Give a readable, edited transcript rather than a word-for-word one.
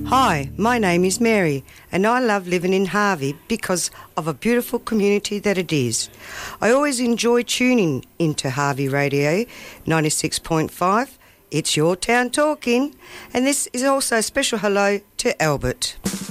Hi, my name is Mary and I love living in Harvey because of a beautiful community that it is. I always enjoy tuning into Harvey Radio 96.5. It's your town talking, and this is also a special hello to Albert.